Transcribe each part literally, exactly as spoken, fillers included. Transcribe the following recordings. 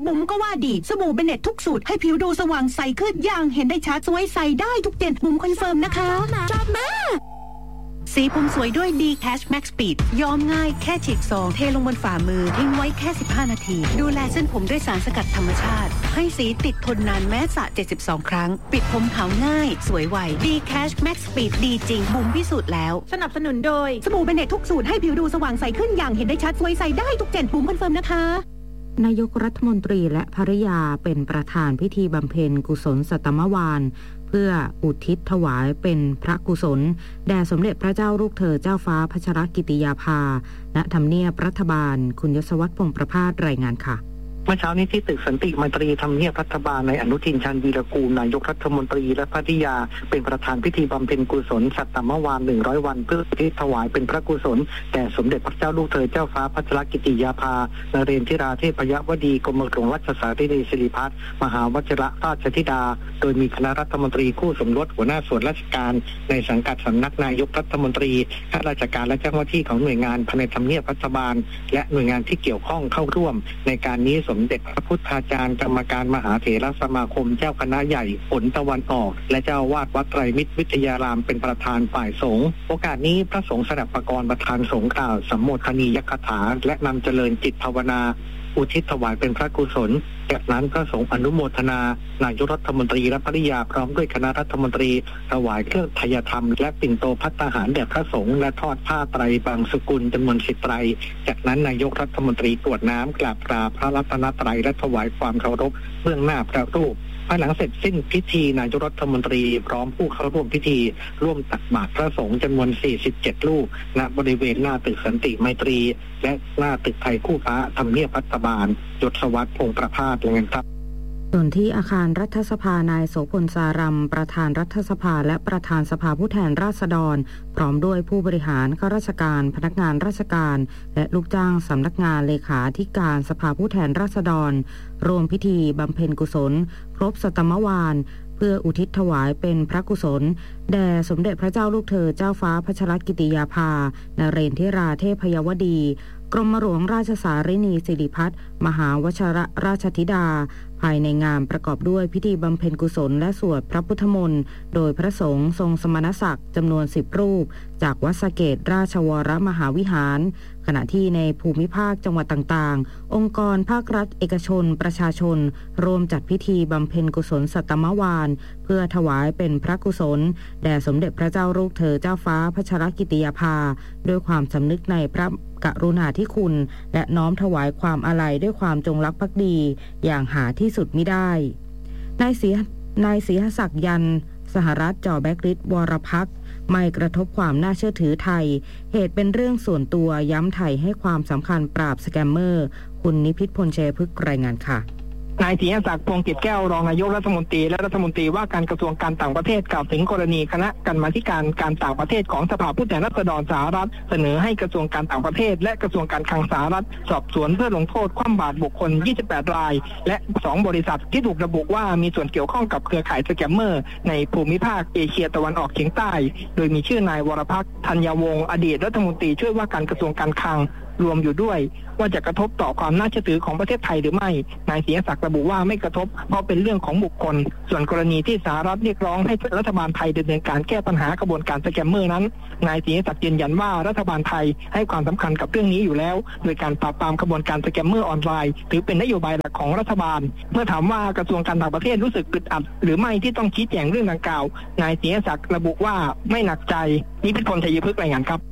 บุ๋มก็ว่าดีสบู่เบเน็ตทุกสูตรให้ผิวดูสว่างใสขึ้นอย่างเห็นได้ชัดสวยใสได้ทุกเดือนบุ๋มคอนเฟิร์มนะคะชอบมากสีผมสวยด้วย D Cash Max Speed ย้อมง่ายแค่ฉีกซองเทลงบนฝ่ามือทิ้งไว้แค่สิบห้านาทีดูแลเส้นผมด้วยสารสกัดธรรมชาติให้สีติดทนนานแม้สระเจ็ดสิบสองครั้งปิดผมขาวง่ายสวยไว D Cash Max Speed ดีจริงบุ๋มพิสูจน์แล้วสนับสนุนโดยสบู่เบเน็ตทุกสูตรให้ผิวดูสว่างใสขึ้นอย่างเห็นได้ชัดสวยใสได้ทุกเดือนบุ๋มคอนเฟิร์มนะคะนายกรัฐมนตรีและภริยาเป็นประธานพิธีบำเพ็ญกุศลสัตมวาลเพื่ออุทิศถวายเป็นพระกุศลแด่สมเด็จพระเจ้าลูกเธอเจ้าฟ้าพัชรกิติยาภาณทำเนียบรัฐบาลคุณยศวัฒน์พงษ์ประภาสรายงานค่ะเมื่อเช้านี้ที่ตึกสันติมัยตรีทำเนียบรัฐบาลในอนุทินชาญวีรกูลนายกรัฐมนตรีและภริยาเป็นประธานพิธีบำเพ็ญกุศลสัตมวาลหนึ่งร้อยวันเพื่ออุทิศถวายเป็นพระกุศลแด่สมเด็จพระเจ้าลูกเธอเจ้าฟ้าพัชรกิติยาภานเรนทิราเทพยวดีกรมหลวงราชสารีริสิริพัฒน์มหาวชิรราชธิดาโดยมีคณะรัฐมนตรีคู่สมรสหัวหน้าส่วนราชการในสังกัดสำนักนายกรัฐมนตรีข้าราชการและเจ้าหน้าที่ของหน่วยงานภายในทำเนียบรัฐบาลและหน่วยงานที่เกี่ยวข้องเข้าร่วมในการนี้สมเด็จพระพุทธาจารย์กรรมการมหาเถรสมาคมเจ้าคณะใหญ่ผลตะวันออกและเจ้าวาดวัดไตรมิตรวิทยารามเป็นประธานฝ่ายสงฆ์โอกาสนี้พระสงฆ์สดับปกรณ์ประธานสงฆ์กล่าวสัมโมทนียคถาและนำเจริญจิตภาวนาอุทิศถวายเป็นพระกุศลจากนั้นพระสงฆ์อนุโมทนานายกรัฐมนตรีและภริยาพร้อมด้วยคณะรัฐมนตรีถวายเครื่องไทยธรรมและปิ่นโตภัตตาหารแด่พระสงฆ์และทอดผ้าไตรบางสกุลจำนวนสิบไตรจากนั้นนายกรัฐมนตรีกรวดน้ำกราบกราบพระรัตนตรัยและถวายความเคารพเบื้องหน้าพระรูปภายหลังเสร็จสิ้นพิธีนายกรัฐมนตรีพร้อมผู้เข้าร่วมพิธีร่วมตักบาตรพระสงฆ์จำนวนสี่สิบเจ็ดรูปณบริเวณหน้าตึกสันติมัยตรีและหน้าตึกไทยคู่ฟ้าทำเนียบรัฐบาลยศวัฒน์พงษ์ประภาสรายงานครับส่วนที่อาคารรัฐสภานายโสพลสารัมประธานรัฐสภาและประธานสภาผู้แทนราษฎรพร้อมด้วยผู้บริหารข้าราชการพนักงานราชการและลูกจ้างสำนักงานเลขาธิการสภาผู้แทนราษฎรรวมพิธีบำเพ็ญกุศลครบสัตมวาลเพื่ออุทิศถวายเป็นพระกุศลแด่สมเด็จพระเจ้าลูกเธอเจ้าฟ้าพัชรกิติยาภานเรนทิราเทพยวดีกรมหลวงราชสารินีสิริพัฒน์มหาวชิรราชธิดาภายในงานประกอบด้วยพิธีบำเพ็ญกุศลและสวดพระพุทธมนต์โดยพระสงฆ์ทรงสมณศักดิ์จำนวนสิบรูปจากวัดสะเกษราชวรมหาวิหารขณะที่ในภูมิภาคจังหวัดต่างๆองค์กรภาครัฐเอกชนประชาชนร่วมจัดพิธีบำเพ็ญกุศลสัตมวาลเพื่อถวายเป็นพระกุศลแด่สมเด็จพระเจ้าลูกเธอเจ้าฟ้าพัชรกิติยาภาด้วยความสำนึกในพระกรุณาธิคุณและน้อมถวายความอาลัยด้วยความจงรักภักดีอย่างหาที่สุดมิได้นายศรีนายศรีหศักดิ์ยันสหรัฐจอแบกฤทธิ์วรพักษ์ไม่กระทบความน่าเชื่อถือไทยเหตุเป็นเรื่องส่วนตัวย้ำไทยให้ความสำคัญปราบสแกมเมอร์คุณนิพิษพลเชยพฤกษ์รายงานค่ะนายศรีศักดิ์พงษ์กิจแก้วรองนายกรัฐมนตรีและรัฐมนตรีว่าการกระทรวงการต่างประเทศกล่าวถึงกรณีคณะกรรมาธิการการต่างประเทศของสภาผู้แทนราษฎรสหรัฐเสนอให้กระทรวงการต่างประเทศและกระทรวงการคลังสหรัฐสอบสวนเพื่อลงโทษคว่ำบาตรบุคคลยี่สิบแปดรายและสองบริษัทที่ถูกระบุว่ามีส่วนเกี่ยวข้องกับเครือข่ายสแกมเมอร์ในภูมิภาคเอเชียตะวันออกเฉียงใต้โดยมีชื่อนายวรพักษ์ธัญวงศ์อดีตรัฐมนตรีช่วยว่าการกระทรวงการคลังรวมอยู่ด้วยว่าจะกระทบต่อความน่าเชื่อถือของประเทศไทยหรือไม่นายศรีศักดิ์ระบุว่าไม่กระทบเพราะเป็นเรื่องของบุคคลส่วนกรณีที่สหรัฐเรียกร้องให้รัฐบาลไทยดำเนินการแก้ปัญหากระบวนการสแกมเมอร์นั้นนายศรีศักดิ์ยืนยันว่ารัฐบาลไทยให้ความสำคัญกับเรื่องนี้อยู่แล้วโดยการปราบปรามกระบวนการสแกมเมอร์ออนไลน์ถือเป็นนโยบายหลักของรัฐบาลเมื่อถามว่ากระทรวงการต่างประเทศรู้สึกอึดอัดหรือไม่ที่ต้องชี้แจงเรื่องดังกล่าวนายศรีศักดิ์ระบุว่าไม่หนักใจนิพิษพล ชัยพฤกษ์รายงานครับ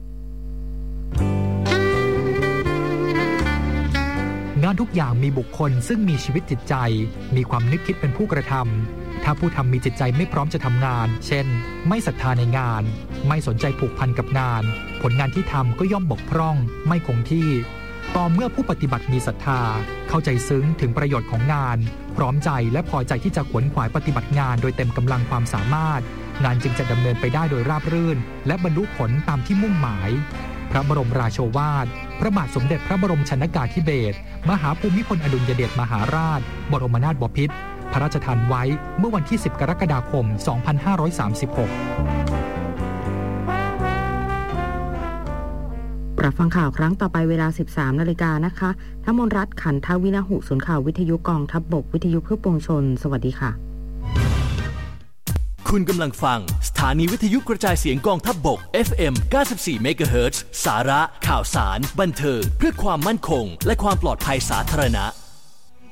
งานทุกอย่างมีบุคคลซึ่งมีชีวิตจิตใจมีความนึกคิดเป็นผู้กระทำถ้าผู้ทำมีจิตใจไม่พร้อมจะทำงานเช่นไม่ศรัทธาในงานไม่สนใจผูกพันกับงานผลงานที่ทำก็ย่อมบกพร่องไม่คงที่ต่อเมื่อผู้ปฏิบัติมีศรัทธาเข้าใจซึ้งถึงประโยชน์ของงานพร้อมใจและพอใจที่จะขวนขวายปฏิบัติงานโดยเต็มกำลังความสามารถงานจึงจะดำเนินไปได้โดยราบรื่นและบรรลุผลตามที่มุ่งหมายพระบรมราโชวาทพระบาทสมเด็จพระบรมชนกาธิเบศรมหาภูมิพลอดุลยเดชมหาราชบรมนาถบพิตรพระราชทานไว้เมื่อวันที่สิบกรกฎาคมสองพันห้าร้อยสามสิบหกรับฟังข่าวครั้งต่อไปเวลา สิบสามนาฬิกานะคะทมนรัตน์ขันทวินาหุศูนย์ข่าววิทยุกองทัพบกวิทยุเพื่อปวงชนสวัสดีค่ะคุณกำลังฟังสถานีวิทยุกระจายเสียงกองทัพบก เอฟ เอ็ม เก้าสิบสี่ เมกะเฮิรตซ์ สาระข่าวสารบันเทิงเพื่อความมั่นคงและความปลอดภัยสาธารณะ